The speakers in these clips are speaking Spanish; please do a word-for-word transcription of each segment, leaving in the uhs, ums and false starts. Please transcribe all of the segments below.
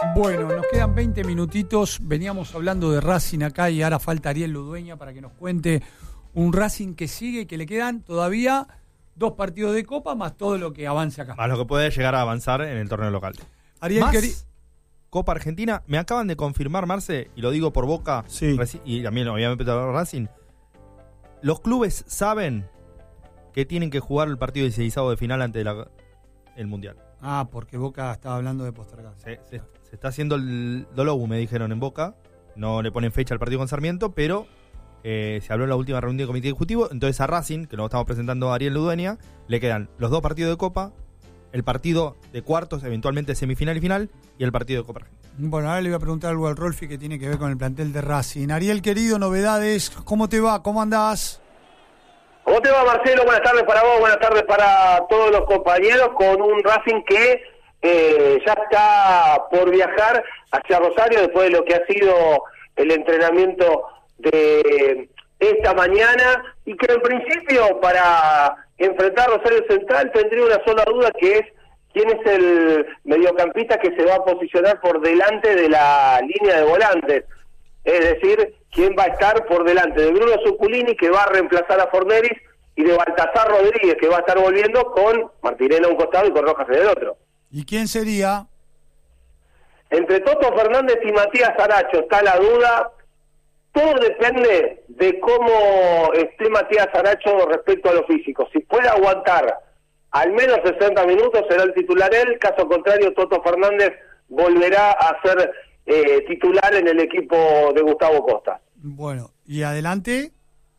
Bueno, nos quedan veinte minutitos. Veníamos hablando de Racing acá y ahora falta Ariel Ludueña para que nos cuente un Racing que sigue y que le quedan todavía dos partidos de Copa más todo lo que avance acá. A lo que puede llegar a avanzar en el torneo local. Ariel, más querí... Copa Argentina. Me acaban de confirmar, Marce, y lo digo por Boca, sí. y también obviamente por Racing. Los clubes saben que tienen que jugar el partido dieciséisavo de final ante la, el Mundial. Ah, porque Boca estaba hablando de postergar. Se, se, se está haciendo el Dolobu, me dijeron en Boca. No le ponen fecha al partido con Sarmiento, pero eh, se habló en la última reunión del comité ejecutivo. Entonces a Racing, que nos estamos presentando a Ariel Ludueña, le quedan los dos partidos de Copa, el partido de cuartos, eventualmente semifinal y final, y el partido de Copa Argentina. Bueno, ahora le voy a preguntar algo al Rolfi que tiene que ver con el plantel de Racing. Ariel, querido, novedades, ¿cómo te va? ¿Cómo andás? ¿Cómo te va, Marcelo? Buenas tardes para vos, buenas tardes para todos los compañeros, con un Racing que eh, ya está por viajar hacia Rosario después de lo que ha sido el entrenamiento de esta mañana, y que en principio para enfrentar Rosario Central tendría una sola duda, que es quién es el mediocampista que se va a posicionar por delante de la línea de volantes. Es decir, quién va a estar por delante de Bruno Zuculini, que va a reemplazar a Forneris, y de Baltasar Rodríguez, que va a estar volviendo con Martirena a un costado y con Rojas en el otro. ¿Y quién sería? Entre Toto Fernández y Matías Aracho está la duda. Todo depende de cómo esté Matías Aracho respecto a lo físico. Si puede aguantar al menos sesenta minutos, será el titular él. Caso contrario, Toto Fernández volverá a ser eh, titular en el equipo de Gustavo Costa. Bueno, ¿y adelante?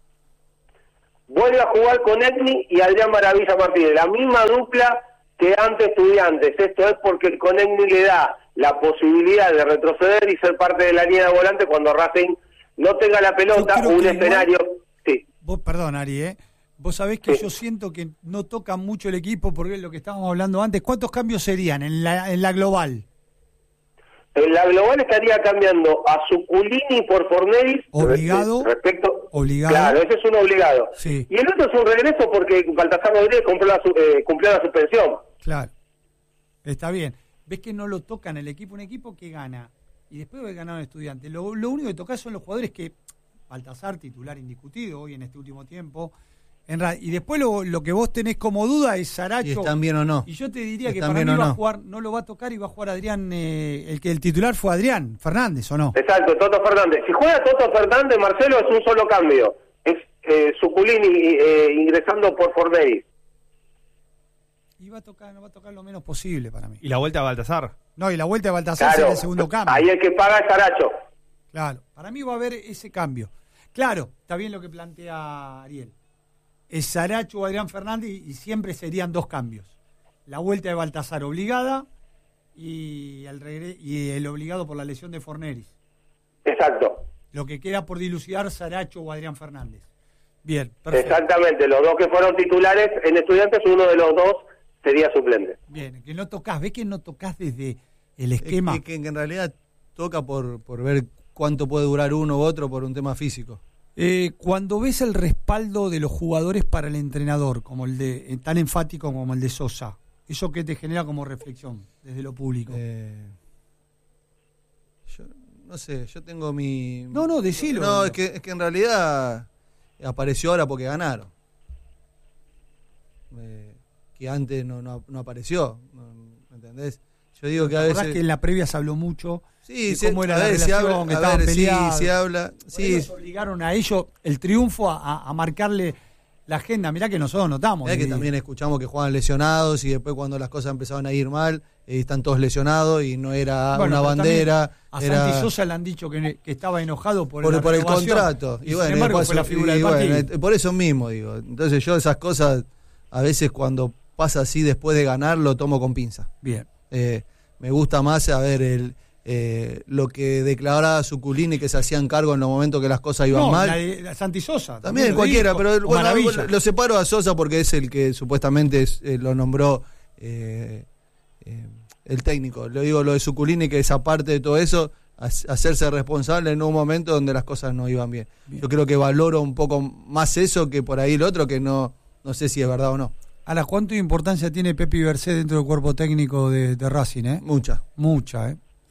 Vuelve a jugar con Egni y Adrián Maravilla Martínez, la misma dupla que ante Estudiantes. Esto es porque el Conegni le da la posibilidad de retroceder y ser parte de la línea de volante cuando Racing no tenga la pelota o un escenario. Igual, sí. Vos, perdón, Ari, ¿eh? Vos sabés que sí. Yo siento que no toca mucho el equipo, porque es lo que estábamos hablando antes. ¿Cuántos cambios serían en la, en la global? En la global estaría cambiando a Zuculini por Forneris. ¿Obligado? Respecto, ¿Obligado? Claro, ese es un obligado. Sí. Y el otro es un regreso porque Baltasar Rodríguez cumplió la, eh, cumplió la suspensión. Claro. Está bien. ¿Ves que no lo tocan el equipo? Un equipo que gana. Y después de ganar un Estudiante. Lo, lo único que toca son los jugadores que... Baltasar, titular indiscutido hoy en este último tiempo. En ra- y después lo, lo que vos tenés como duda es Saracho. ¿Y están bien o no? Y yo te diría ¿Y que para mí no? va a jugar, no lo va a tocar y va a jugar Adrián, eh, el que el titular fue Adrián Fernández, ¿o no? Exacto, Toto Fernández. Si juega Toto Fernández, Marcelo, es un solo cambio. Es eh, Zuculini eh, ingresando por Forneris. Y va a tocar, no va a tocar lo menos posible para mí. ¿Y la vuelta a Baltasar? No, y la vuelta de Baltasar Claro, es el segundo cambio. ahí el que paga es Saracho. Claro, para mí va a haber ese cambio. Claro, está bien lo que plantea Ariel. Es Saracho o Adrián Fernández y, y siempre serían dos cambios. La vuelta de Baltasar obligada y el, regre- y el obligado por la lesión de Forneris. Exacto. Lo que queda por dilucidar Saracho o Adrián Fernández. Bien, perfecto. Exactamente, los dos que fueron titulares en Estudiantes, uno de los dos sería suplente. Bien, que no tocas, ¿ves que no tocas desde el esquema? Es que, que en realidad toca por, por ver cuánto puede durar uno u otro por un tema físico. Eh, cuando ves el respaldo de los jugadores para el entrenador, como el de tan enfático como el de Sosa, ¿eso qué te genera como reflexión desde lo público? Eh, yo no sé, yo tengo mi... No, no, decilo. No, es que, es que en realidad apareció ahora porque ganaron. Eh, que antes no, no, no apareció, ¿me entendés? Yo digo que a veces... que en la previa se habló mucho sí, de se, cómo era a la ver, relación, se habla, que a estaban ver, peleados. Sí, se habla. Por Sí. ellos obligaron a ellos el triunfo a, a marcarle la agenda. Mirá que nosotros notamos. Mirá que también escuchamos que jugaban lesionados y después cuando las cosas empezaron a ir mal, eh, están todos lesionados y no era Bueno, una pero bandera. A era... Santi Sosa le han dicho que, que estaba enojado por, por, la por el renovación, contrato. Y, Y, bueno, sin embargo después, fue la figura y, del bueno, partido. por eso mismo digo. Entonces yo esas cosas, a veces cuando pasa así después de ganar, lo tomo con pinza. Bien. Eh, me gusta más saber el... Eh, lo que declaraba Zuculini, que se hacían cargo en los momentos que las cosas iban no, mal. La de, la Santi Sosa. También, también cualquiera, dijo, pero bueno, maravilla. lo separo a Sosa porque es el que supuestamente es, eh, lo nombró eh, eh, el técnico. Le digo lo de Zuculini, que es aparte de todo eso, hacerse responsable en un momento donde las cosas no iban bien. bien. Yo creo que valoro un poco más eso que por ahí el otro, que no, no sé si es verdad o no. Ahora, ¿cuánto importancia tiene Pepi Bercé dentro del cuerpo técnico de, de Racing? Eh? Mucha. Mucha, ¿eh?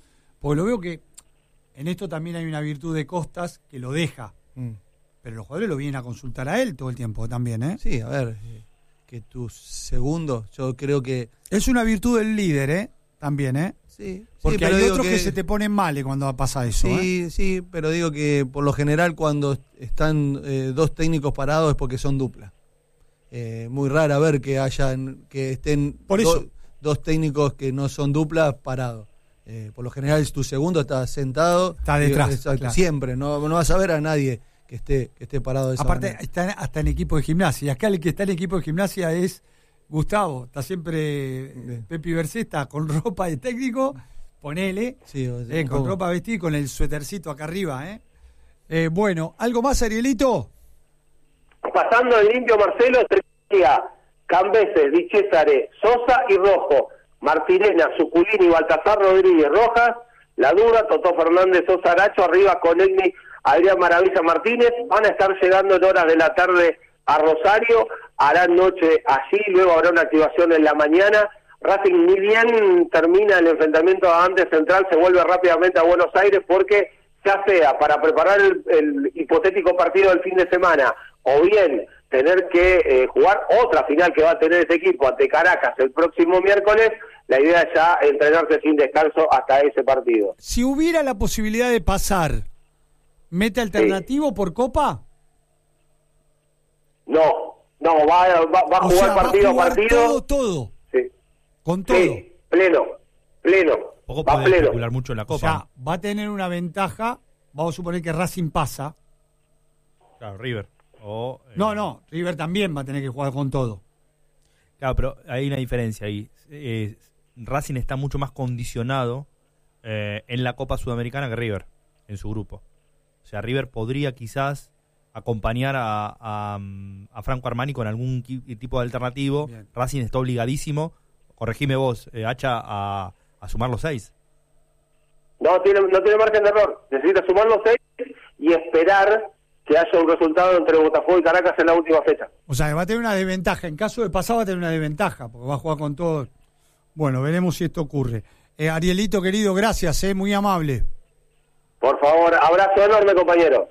Porque lo veo que en esto también hay una virtud de Costas que lo deja. Mm. Pero los jugadores lo vienen a consultar a él todo el tiempo también, ¿eh? Sí, a ver, eh, que tus segundos, yo creo que... Es una virtud del líder, ¿eh? También, ¿eh? Sí, Porque sí, pero hay digo otros que... que se te ponen mal cuando pasa eso, Sí, ¿eh? sí, pero digo que por lo general cuando están eh, dos técnicos parados es porque son dupla. Eh, muy rara ver que hayan, que estén Por eso. do- dos técnicos que no son duplas parados. Eh, por lo general tu segundo está sentado. Está detrás, eh, exacto, claro. Siempre, no, no vas a ver a nadie que esté, que esté parado de esa Aparte, manera. está hasta en equipo de gimnasia. Y acá el que está en equipo de gimnasia es Gustavo. Está siempre Bien. Pepi Berceta con ropa de técnico. Ponele. Sí, o sea, Eh, un con poco. ropa vestida y con el suétercito acá arriba, ¿eh? Eh, bueno, ¿algo más, Arielito? Pasando en limpio, Marcelo, Treviña, Cambeses, Di Césare, Sosa y Rojo, Martirena, Suculini, Baltasar Rodríguez, Rojas, La Dura, Totó Fernández, Sosa Aracho, arriba con Egni, Adrián Maravilla Martínez, van a estar llegando en horas de la tarde a Rosario, harán noche allí, luego habrá una activación en la mañana. Racing ni bien termina el enfrentamiento a Antes Central, se vuelve rápidamente a Buenos Aires porque ya sea para preparar el, el hipotético partido del fin de semana o bien tener que eh, jugar otra final que va a tener este equipo ante Caracas el próximo miércoles, la idea es ya entrenarse sin descanso hasta ese partido. Si hubiera la posibilidad de pasar, ¿mete alternativo sí. por Copa? No, no, va, va, va a jugar sea, partido va a jugar a partido. Todo, todo. Sí. Con todo. Sí, pleno, pleno. Poco va puede pleno. especular mucho en la Copa. O sea, va a tener una ventaja. Vamos a suponer que Racing pasa. Claro, River. O, eh, No, no, River también va a tener que jugar con todo. Claro, pero hay una diferencia ahí. Eh, Racing está mucho más condicionado eh, en la Copa Sudamericana que River, en su grupo. O sea, River podría quizás acompañar a, a, a Franco Armani con algún tipo de alternativo. Bien. Racing está obligadísimo, corregime vos, eh, Hacha, a, a sumar los seis. No tiene, no tiene margen de error. Necesita sumar los seis y esperar que haya un resultado entre Botafogo y Caracas en la última fecha. O sea, que va a tener una desventaja. En caso de pasar, va a tener una desventaja, porque va a jugar con todo. Bueno, veremos si esto ocurre. Eh, Arielito, querido, gracias, eh, muy amable. Por favor, abrazo enorme, compañeros.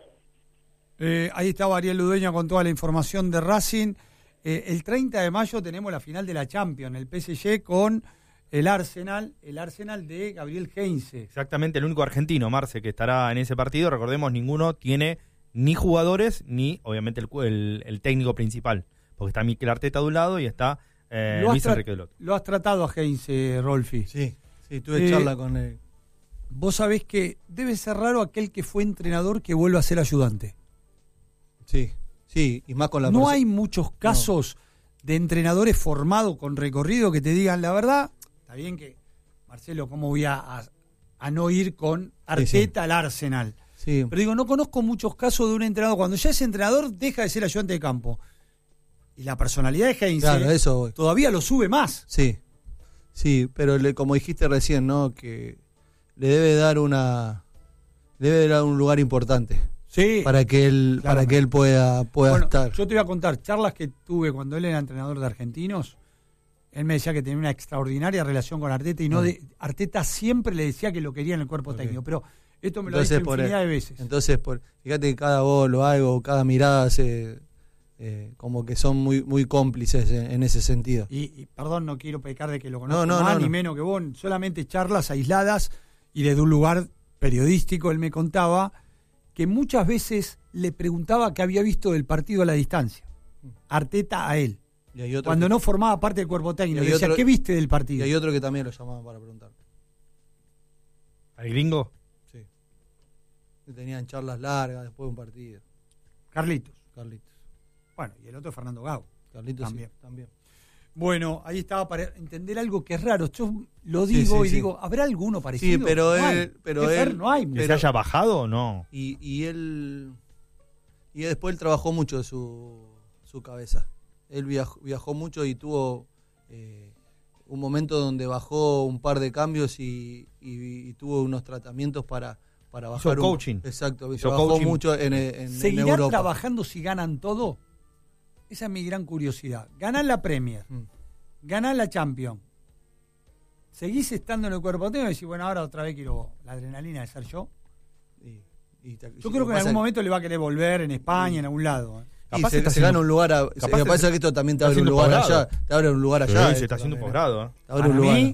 Eh, ahí estaba Ariel Ludueña con toda la información de Racing. Eh, el treinta de mayo tenemos la final de la Champions, el P S G con el Arsenal, el Arsenal de Gabriel Heinze. Exactamente, el único argentino, Marce, que estará en ese partido. Recordemos, ninguno tiene ni jugadores, ni obviamente el, el, el técnico principal, porque está Mikel Arteta de un lado y está eh, Luis Enrique del otro. Lo has tratado a Heinze, Rolfi. Sí, sí, tuve Eh, charla con él. Vos sabés que debe ser raro aquel que fue entrenador que vuelva a ser ayudante. Sí, sí, y más con la No perso- hay muchos casos no. de entrenadores formados con recorrido que te digan la verdad. Está bien que, Marcelo, ¿cómo voy a, a, a no ir con Arteta sí, sí. al Arsenal? Sí. Pero digo, no conozco muchos casos de un entrenador. Cuando ya es entrenador, deja de ser ayudante de campo. Y la personalidad de Heinze Claro, eso voy. todavía lo sube más. Sí, sí, pero le, como dijiste recién, ¿no? Que le debe dar una, debe dar un lugar importante Sí. para que él, Claro. para que él pueda, pueda Bueno, estar. yo te voy a contar charlas que tuve cuando él era entrenador de Argentinos. Él me decía que tenía una extraordinaria relación con Arteta y no Ah. de, Arteta siempre le decía que lo quería en el cuerpo Okay. técnico. Pero esto me lo ha Entonces, dicho por- infinidad de veces. Entonces, por, fíjate que cada gol o algo, cada mirada se, eh, como que son muy, muy cómplices en, en ese sentido. Y, y, perdón, no quiero pecar de que lo conozco No, no, más no, ni no. menos que vos, solamente charlas aisladas y desde un lugar periodístico. Él me contaba que muchas veces le preguntaba qué había visto del partido a la distancia. Arteta a él. Y hay otro Cuando que, no formaba parte del cuerpo técnico. Y hay Le decía, otro- ¿qué viste del y partido? hay otro que también lo llamaban para preguntar. ¿Al gringo? Sí. Que tenían charlas largas después de un partido. Carlitos. Carlitos. Bueno, y el otro Fernando Gago. Carlitos También. sí, también. Bueno, ahí estaba para entender algo que es raro. Yo lo digo sí, y sí. digo, ¿habrá alguno parecido? Sí, pero No hay. él, pero Es él, ver, no hay. ¿Que pero- se haya bajado o no? y, y él, y después él trabajó mucho de su, su cabeza. Él viajó, viajó mucho y tuvo eh, un momento donde bajó un par de cambios y, y, y tuvo unos tratamientos para, para Hizo bajar un- coaching. Exacto, Hizo trabajó coaching. mucho en, en, en ¿Seguirán Europa. trabajando si ganan todo? Esa es mi gran curiosidad. Ganan la Premier, Mm. ganan la Champions. seguís estando en el cuerpo técnico y decís, bueno, ahora otra vez quiero la adrenalina de ser yo. Y, y te, Yo creo que en algún momento le va a querer volver en España, y, en algún lado. ¿eh? Y se, se gana un lugar, a, se, me parece que esto también te abre un lugar allá. Te abre un lugar allá. Sí, se está haciendo un posgrado. ¿eh? Te abre Para un lugar. mí,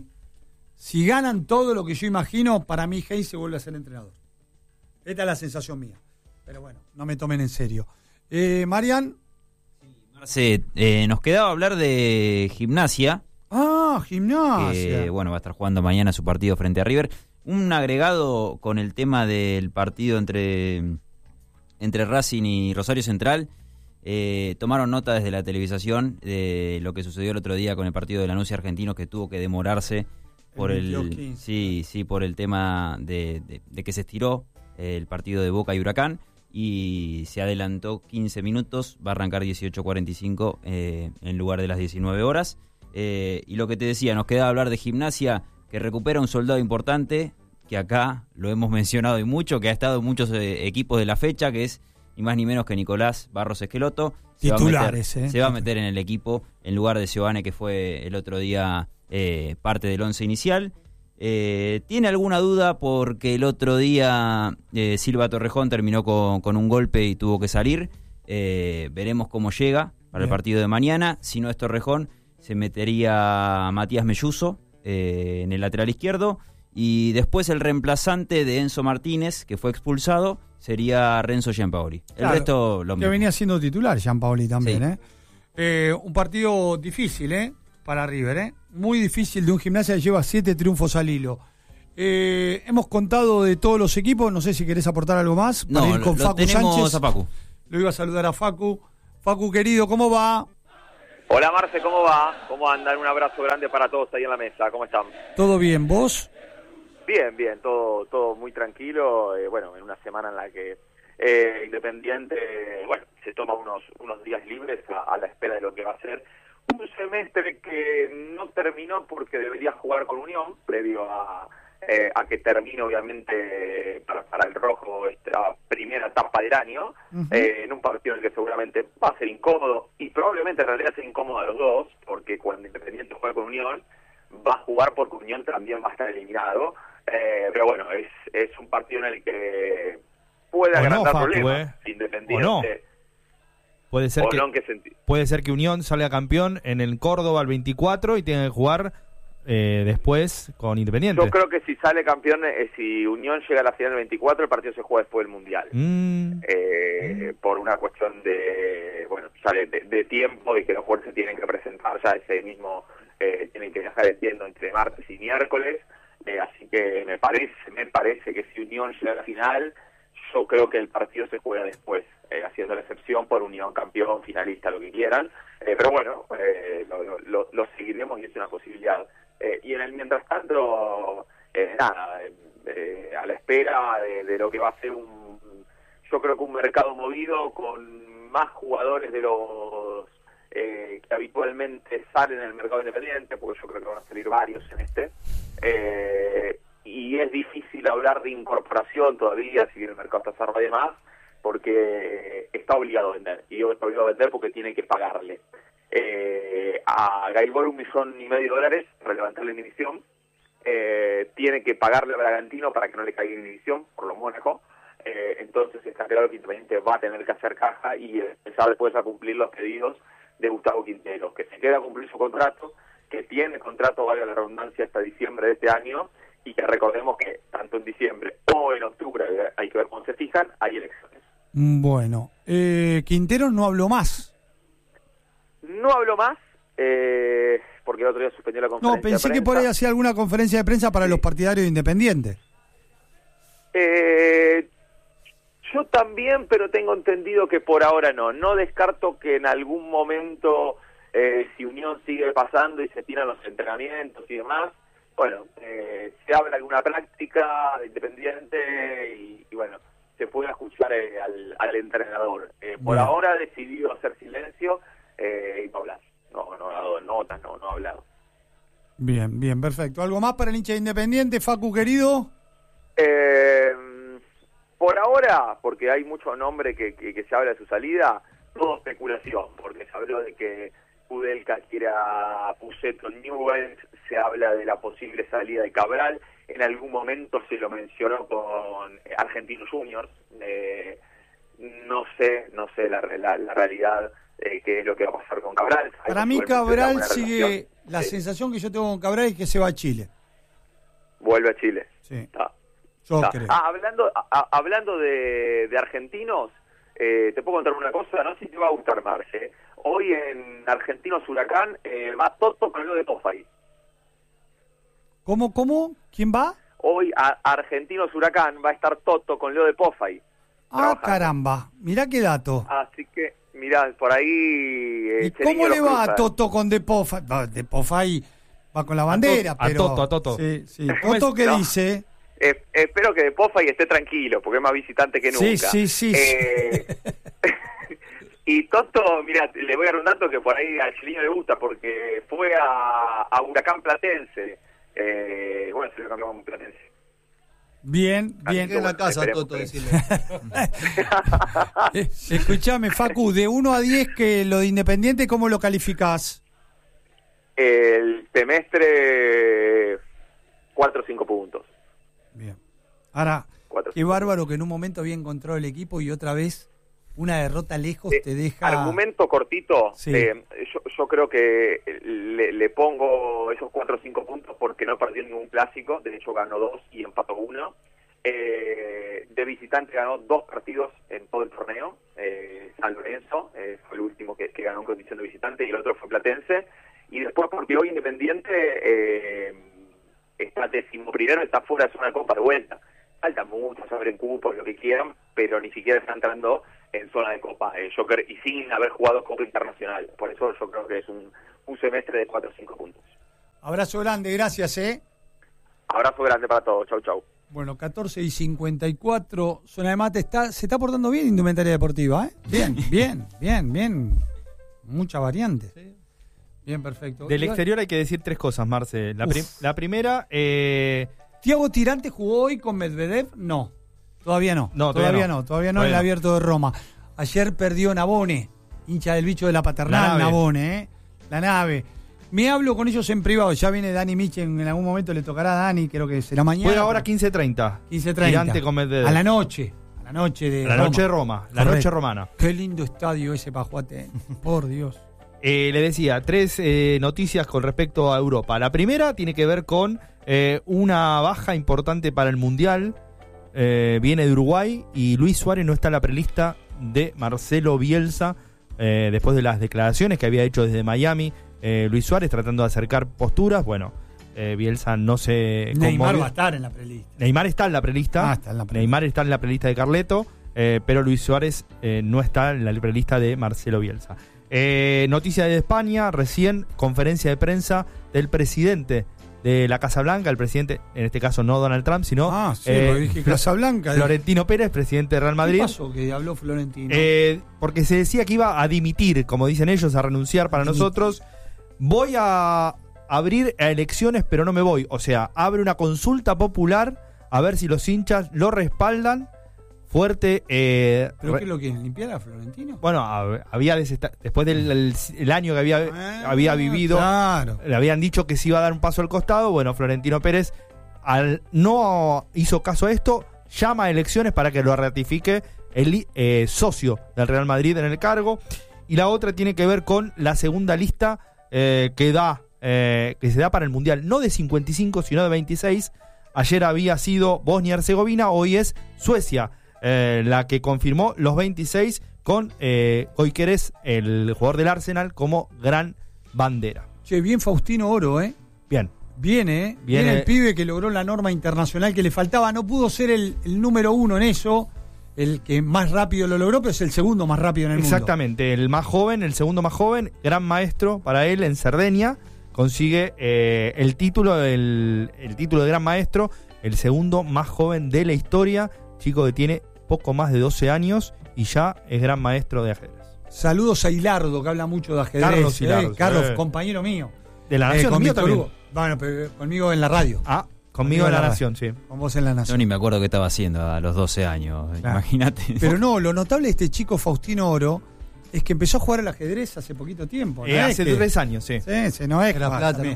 si ganan todo lo que yo imagino, para mí Hayes se vuelve a ser entrenador. Esta es la sensación mía. Pero bueno, no me tomen en serio. Eh, Marian. Marce, eh, nos quedaba hablar de Gimnasia. Ah, Gimnasia. Que, bueno, va a estar jugando mañana su partido frente a River. Un agregado con el tema del partido entre, entre Racing y Rosario Central. Eh, tomaron nota desde la televisación de lo que sucedió el otro día con el partido de Lanús y Argentinos, que tuvo que demorarse por el, el sí, sí, por el tema de, de, de que se estiró el partido de Boca y Huracán y se adelantó quince minutos, va a arrancar dieciocho cuarenta y cinco eh, en lugar de las diecinueve horas. Eh, y lo que te decía, nos queda hablar de Gimnasia, que recupera un soldado importante, que acá lo hemos mencionado y mucho, que ha estado en muchos eh, equipos de la fecha, que es ni más ni menos que Nicolás Barros Esqueloto. Se Titulares, va a meter, eh. se va a meter en el equipo en lugar de Giovane, que fue el otro día eh, parte del once inicial. Eh, ¿Tiene alguna duda? Porque el otro día eh, Silva Torrejón terminó con, con un golpe y tuvo que salir. Eh, veremos cómo llega para Bien. el partido de mañana. Si no es Torrejón, se metería Matías Melluso eh, en el lateral izquierdo. Y después el reemplazante de Enzo Martínez, que fue expulsado, sería Renzo Giampaoli. El claro, resto lo mismo. Que venía siendo titular Giampaoli también, sí. ¿eh? ¿eh? Un partido difícil, ¿eh? Para River, ¿eh? Muy difícil, de un Gimnasia que lleva siete triunfos al hilo. Eh, hemos contado de todos los equipos, no sé si querés aportar algo más. Para no, ir con lo, Facu lo tenemos Sánchez. a Facu. Lo iba a saludar a Facu. Facu, querido, ¿cómo va? Hola Marce, ¿cómo va? ¿Cómo andan? Un abrazo grande para todos ahí en la mesa. ¿Cómo están? ¿Todo bien? ¿Vos? Bien, bien, todo todo muy tranquilo. Eh, bueno, en una semana en la que eh, Independiente, bueno, se toma unos unos días libres a, a la espera de lo que va a ser un semestre que no terminó porque debería jugar con Unión, previo a, eh, a que termine obviamente para, para el rojo esta primera etapa del año, uh-huh. eh, en un partido en el que seguramente va a ser incómodo, y probablemente en realidad sea incómodo a los dos, porque cuando Independiente juega con Unión, va a jugar porque Unión también va a estar eliminado, eh, pero bueno, es, es un partido en el que puede o agrandar no, problemas, Facu, eh. Independiente. O no. Puede ser, o que, no, ¿en qué sentido? puede ser que Unión salga campeón en el Córdoba el veinticuatro y tenga que jugar eh, después con Independiente. Yo creo que si sale campeón, eh, si Unión llega a la final del veinticuatro, el partido se juega después del Mundial. Mm. Eh, mm. Por una cuestión de, bueno, sale de, de tiempo y que los jugadores se tienen que presentar ya ese mismo, eh, tienen que viajar, entiendo, entre martes y miércoles. Eh, así que me parece, me parece que si Unión llega a la final, yo creo que el partido se juega después, eh, haciendo la excepción por Unión campeón, finalista, lo que quieran. Eh, pero bueno, eh, lo, lo, lo seguiremos y es una posibilidad. Eh, y en el mientras tanto, eh, nada, eh, a la espera de, de lo que va a ser un, yo creo que un mercado movido con más jugadores de los eh, que habitualmente salen en el mercado independiente, porque yo creo que van a salir varios en este. Eh, y es difícil hablar de incorporación todavía, si bien el mercado está cerrado y demás, porque está obligado a vender, y está obligado a vender porque tiene que pagarle eh, a Gaibor un millón y medio de dólares para levantarle en división, eh, tiene que pagarle a Bragantino para que no le caiga en división por los Mónaco, eh, entonces está claro que Independiente va a tener que hacer caja y empezar después a cumplir los pedidos de Gustavo Quintero, que se queda a cumplir su contrato, que tiene contrato, valga la redundancia, hasta diciembre de este año, y que recordemos que tanto en diciembre o en octubre, hay que ver cómo se fijan, hay elecciones. Bueno, eh, Quintero no habló más. No habló más, eh, porque el otro día suspendió la conferencia No, pensé de que prensa. por ahí hacía alguna conferencia de prensa para sí. los partidarios de Independiente. Eh, yo también, pero tengo entendido que por ahora no. No descarto que en algún momento, eh, si Unión sigue pasando y se tiran los entrenamientos y demás, bueno, eh, se abre alguna práctica de Independiente y, y bueno, se puede escuchar eh, al, al entrenador. Eh, por Bien. ahora ha decidido hacer silencio eh, y no hablar. No, no ha dado notas, no, no ha hablado. Bien, bien, perfecto. ¿Algo más para el hincha de Independiente, Facu, querido? Eh, por ahora, porque hay mucho nombre que, que, que se habla de su salida, todo especulación, porque se habló de que Kudelka quiere a Pusetto Newell's, se habla de la posible salida de Cabral. En algún momento se lo mencionó con Argentinos Juniors. Eh, no sé, no sé la, la, la realidad eh, qué es lo que va a pasar con Cabral. Para mí Cabral sigue, la sí. sensación que yo tengo con Cabral es que se va a Chile. Vuelve a Chile. Sí. Ah. Yo ah. creo. Ah, hablando, a, hablando de, de argentinos, eh, te puedo contar una cosa, no sé si te va a gustar, Marce. Hoy en Argentinos Huracán eh, va Toto con lo de Pofay. ¿Cómo, cómo? ¿Quién va? Hoy a Argentinos Huracán va a estar Toto con Leo de Pofay. Ah, trabajando. Caramba, mirá qué dato. Así que, mirá, por ahí... Eh, ¿Y cómo le va a Toto con De Pofay? De Pofay va con la bandera, a to, pero... A Toto, a Toto. Sí, sí. ¿Toto qué no. dice? Eh, espero que De Pofay esté tranquilo, porque es más visitante que nunca. Sí, sí, sí. Eh, y Toto, mira, le voy a dar un dato que por ahí al chileno le gusta, porque fue a, a Huracán Platense. Eh, bueno, se lo cambiamos a Platense. Bien, bien. En la casa, Toto, decirle. eh, escuchame, Facu, de uno a diez, que lo de Independiente, ¿cómo lo calificás? El semestre, cuatro o cinco puntos. Bien. Ahora, Cuatro, qué bárbaro que en un momento había encontrado el equipo y otra vez una derrota lejos eh, te deja... Argumento cortito, sí. eh, yo, yo creo que le, le pongo esos cuatro o cinco puntos porque no perdió ningún clásico, de hecho ganó dos y empató uno. Eh, de visitante ganó dos partidos en todo el torneo, eh, San Lorenzo, eh, fue el último que, que ganó en condición de visitante y el otro fue Platense, y después porque hoy Independiente eh, está décimo primero, está fuera de zona de Copa de vuelta. Falta mucho, se abren cupos, lo que quieran, pero ni siquiera está entrando en zona de Copa, eh, yo creo, y sin haber jugado Copa Internacional. Por eso yo creo que es un, un semestre de cuatro o cinco puntos. Abrazo grande, gracias, ¿eh? Abrazo grande para todos, chau, chau. Bueno, catorce y cincuenta y cuatro, Zona de Mate está, se está portando bien Indumentaria Deportiva, ¿eh? Bien, bien, bien, bien. Mucha variante. Sí. Bien, perfecto. Del exterior hay que decir tres cosas, Marce. La, prim la primera... Eh... ¿Thiago Tirante jugó hoy con Medvedev? No. Todavía no. No, todavía, todavía no. no. Todavía no Todavía en el no. Abierto de Roma. Ayer perdió Navone, hincha del bicho de la paternal, La nave. Navone, ¿eh? La nave. Me hablo con ellos en privado. Ya viene Dani Michen, en algún momento le tocará a Dani, creo que será mañana. Juega ahora quince treinta. quince treinta. Tirante con Medvedev. A la noche. A la noche de La Roma. noche de Roma. La Correcto. noche romana. Qué lindo estadio ese para jugar tenis. Por Dios. Eh, le decía, tres eh, noticias con respecto a Europa. La primera tiene que ver con eh, una baja importante para el Mundial. Eh, viene de Uruguay y Luis Suárez no está en la prelista de Marcelo Bielsa, eh, después de las declaraciones que había hecho desde Miami. Eh, Luis Suárez tratando de acercar posturas. Bueno, eh, Bielsa no se Neymar conmovió. va a estar en la prelista. Neymar está en la prelista. Ah, está en la prelista. Neymar está en la prelista de Carleto, eh, pero Luis Suárez eh, no está en la prelista de Marcelo Bielsa. Eh, noticia de España, recién conferencia de prensa del presidente de la Casa Blanca, el presidente, en este caso no Donald Trump, sino Ah, sí, eh, lo dije Casablanca. Florentino Pérez, presidente de Real Madrid. ¿Qué pasó que habló Florentino? Eh, porque se decía que iba a dimitir, como dicen ellos, a renunciar para Dimitir. nosotros. Voy a abrir a elecciones, pero no me voy. O sea, abre una consulta popular a ver si los hinchas lo respaldan. Fuerte. Eh, ¿Pero re- qué lo quieren? ¿Limpiar a Florentino? Bueno, hab- había desesta- después del el, el año que había, Ah, había vivido, Claro. le habían dicho que se iba a dar un paso al costado. Bueno, Florentino Pérez al, no hizo caso a esto, llama a elecciones para que lo ratifique el eh, socio del Real Madrid en el cargo. Y la otra tiene que ver con la segunda lista eh, que da eh, que se da para el Mundial, no de cincuenta y cinco, sino de veintiséis. Ayer había sido Bosnia-Herzegovina, hoy es Suecia eh, la que confirmó los veintiséis con eh, Gyökeres, el jugador del Arsenal, como gran bandera. Che, bien Faustino Oro, ¿eh? Bien. Viene, ¿eh? Viene. Viene el pibe que logró la norma internacional que le faltaba. No pudo ser el, el número uno en eso, el que más rápido lo logró, pero es el segundo más rápido en el Exactamente, el más joven, el segundo más joven, gran maestro para él en Cerdeña, consigue eh, el título el, el título de gran maestro, el segundo más joven de la historia, chico que tiene poco más de doce años y ya es gran maestro de ajedrez. mundo. Saludos a Hilardo, que habla mucho de ajedrez. Carlos ¿eh? Hilardo, Carlos, sí. compañero mío. De la Nación, con mío Víctor también. Hugo. Bueno, pero conmigo en la radio. Ah, conmigo en la Nación, sí. Con vos en la Yo Nación. ni me acuerdo qué estaba haciendo a los doce años, Claro. imagínate. Pero no, lo notable de este chico Faustino Oro es que empezó a jugar al ajedrez hace poquito tiempo. ¿no Eh, es hace que- tres años, sí. Sí, sí, no es Era que plata, también,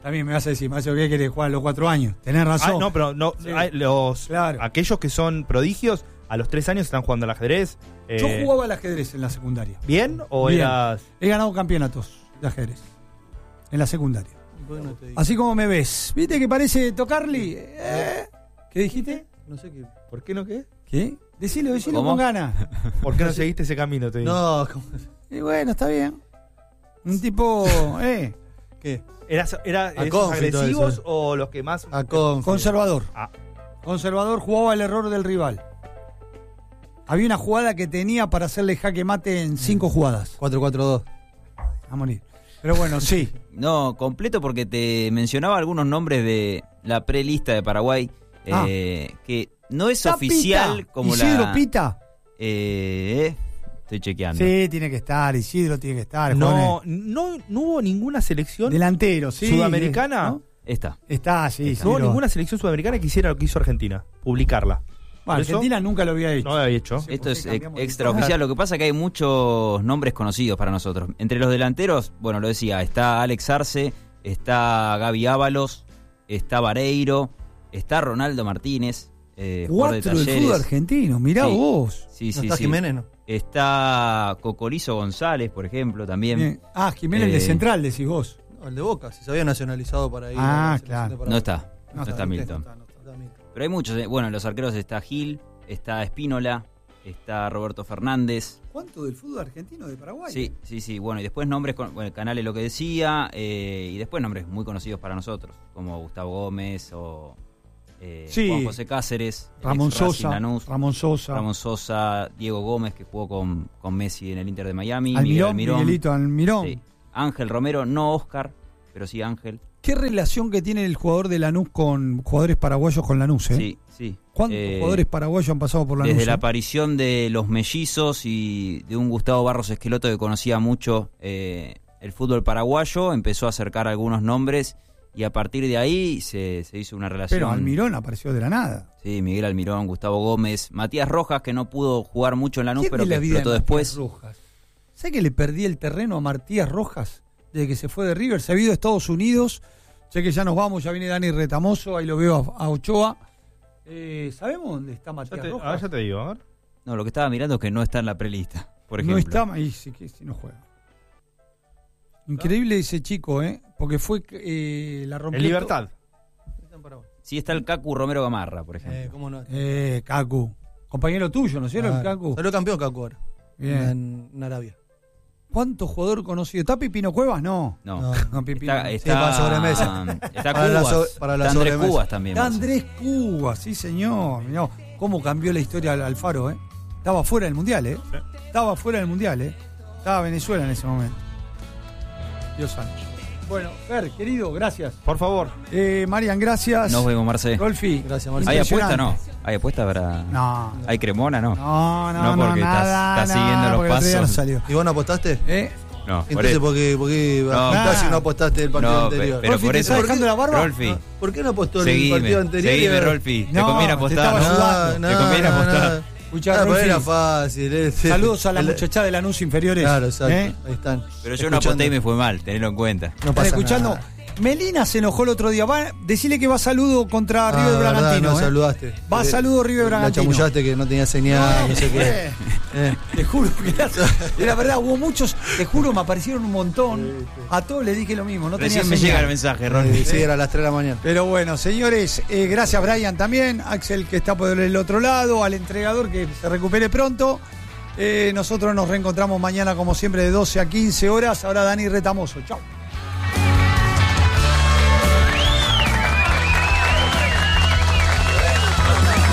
También me vas a decir, Macho, ¿qué querés jugar a los cuatro años? Tenés razón. Ah, no, pero no, Sí. hay los, Claro. aquellos que son prodigios, a los tres años están jugando al ajedrez. eh, Yo jugaba al ajedrez en la secundaria. ¿Bien o Bien. eras...? He ganado campeonatos de ajedrez en la secundaria. Bueno, te digo. Así como me ves. ¿Viste que parece tocarli? Eh, ¿Qué dijiste? No sé qué. ¿Por qué no qué? ¿Qué? Decilo, decilo ¿Cómo? con ganas. ¿Por qué no seguiste ese camino? Te digo? No, ¿cómo? Y bueno, está bien. Un tipo, eh, ¿Qué? ¿Eras, era, A esos Confi, todo agresivos eso. o los que más...? A Confi. conservador. Ah, Conservador, jugaba al error del rival. Había una jugada que tenía para hacerle jaque mate en cinco jugadas. cuatro cuatro dos. A morir. Pero bueno, sí. No, completo porque te mencionaba algunos nombres de la prelista de Paraguay, Ah. eh, que no es ¿Está oficial Pita? como ¿Isidro la... Pita? Eh, estoy chequeando. Sí, tiene que estar. Isidro tiene que estar. no, Juan, no, no hubo ninguna selección delantero, sí. sudamericana. ¿no? Esta. Está, sí. No hubo Isidro. ninguna selección sudamericana que hiciera lo que hizo Argentina, publicarla. Bueno, Por eso- Argentina nunca lo había hecho. No lo había hecho. Sí. Esto ¿por es qué ex- cambiamos de extraoficial. Lo que pasa es que hay muchos nombres conocidos para nosotros. Entre los delanteros, bueno, lo decía, está Alex Arce, está Gaby Ábalos, está Vareiro, está Ronaldo Martínez, eh, jugador de Cuatro del Talleres. fútbol argentino, mirá Sí. vos. Sí, ¿No sí, está sí. Jiménez, no? Está Cocolizo González, por ejemplo, también. Bien. Ah, Jiménez de Eh, Central, decís vos. No, el de Boca, si se había nacionalizado para ir. Ah, a la selección claro. de Paraguay. No está, no, está, está no Milton. está, no está. Está Milton. Pero hay muchos. eh. Bueno, en los arqueros está Gil, está Espínola, está Roberto Fernández. ¿Cuánto del fútbol argentino de Paraguay? Sí, sí, sí. Bueno, y después nombres, con, bueno, Canales lo que decía, eh, y después nombres muy conocidos para nosotros, como Gustavo Gómez o eh, Sí. Juan José Cáceres, el Ramón ex Racing Sosa. Lanús, Ramón Sosa. Ramón Sosa, Diego Gómez, que jugó con, con Messi en el Inter de Miami, Miguel Almirón, Almirón, Miguelito Almirón. sí. Ángel Romero, no Oscar, pero sí Ángel. ¿Qué relación que tiene el jugador de Lanús con jugadores paraguayos con Lanús? ¿eh? Sí, sí. ¿Cuántos Eh, jugadores paraguayos han pasado por Lanús? Desde la eh? aparición de los mellizos y de un Gustavo Barros Esqueloto que conocía mucho eh, el fútbol paraguayo, empezó a acercar algunos nombres y a partir de ahí se, se hizo una relación. Pero Almirón apareció de la nada. Sí, Miguel Almirón, Gustavo Gómez, Matías Rojas, que no pudo jugar mucho en Lanús, ¿Qué pero de que la vida explotó de Matías después. Rojas? ¿Sabes que le perdí el terreno a Matías Rojas desde que se fue de River? Se ha ido a Estados Unidos. Sé que ya nos vamos, ya viene Dani Retamoso, ahí lo veo a, a Ochoa. Eh, ¿Sabemos dónde está Ya Matías te, Rojas? ahora ya te digo, a ver. No, lo que estaba mirando es que no está en la prelista, por No ejemplo. está, y sí que sí no juega. Increíble ese chico, ¿eh? Porque fue eh, la rompió. En Libertad. Está en Paraguay. Sí está el Cacu Romero Gamarra, por ejemplo. Eh, ¿Cómo no? Eh, Cacu. Compañero tuyo, ¿no es cierto? Ah, El Cacu. Salió campeón Cacu ahora. Bien. En, en Arabia. ¿Cuánto jugador conocido? ¿Está Pipino Cuevas? No. No. No. No, Pipino. Está, no. está, para sobremesa. Está Para la Cubas. so- para la está Andrés sobremesa. Cubas también. Está Marce. Andrés Cuba, sí señor. Mirá cómo cambió la historia al Alfaro, ¿eh? Estaba fuera del Mundial, ¿eh? Estaba fuera del Mundial, ¿eh? Estaba Venezuela en ese momento. Dios santo. Bueno, Fer, querido, gracias. Por favor. Eh, Marian, gracias. Nos vemos, Marce. Rolfi. Gracias, Marcelo. ¿Hay apuesta impresionante. no? ¿Hay apuesta para...? No. ¿Hay cremona no? No, no, No, no, porque estás- nada, estás nada, siguiendo los porque el otro día no pasos. salió. ¿Y vos no apostaste? ¿Eh? No, por Entonces, eso. ¿por qué, por qué No, apostaste si nah. no apostaste el partido No, pe- anterior? pero Rolfi, por ¿te eso... está dejando la barba? Rolfi, ¿Por qué no apostó en el seguime, partido anterior? seguime, Y- Rolfi. Te No, conviene te apostar. estaba ¿no? ayudando. Te conviene apostar. Escuchá, Ah, pero Rolfi, era fácil. eh. saludos a la El- muchachada de Lanús inferiores. Claro, exacto. ¿eh? Ahí están. Pero yo no aposté y me fue mal, tenelo en cuenta. No ¿Están pasa escuchando? nada. Melina se enojó el otro día. Va, decile que va saludo contra Ah, River verdad, Bragantino. no ¿eh? saludaste. Va Eh, saludo River La Bragantino. chamullaste que no tenía señal, no sé qué. Eh, Eh. Te juro que era, era verdad, hubo muchos, te juro, me aparecieron un montón. A todos les dije lo mismo, no tenía Recién me señal. llega el mensaje, Rolfi. Eh, Sí, era a las tres de la mañana. Pero bueno, señores, eh, gracias Brian también, Axel que está por el otro lado, al entregador que se recupere pronto. Eh, nosotros nos reencontramos mañana como siempre de doce a quince horas. Ahora Dani Retamoso. Chau.